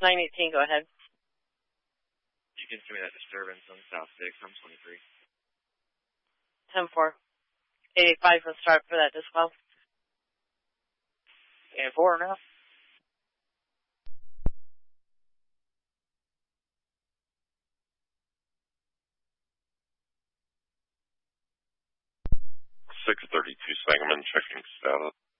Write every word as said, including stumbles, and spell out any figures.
nine eighteen, go ahead. You can give me that disturbance on South six. I'm twenty-three. ten four. eight eight five, let's start for that as well. And four now. six thirty-two Sangamon checking status.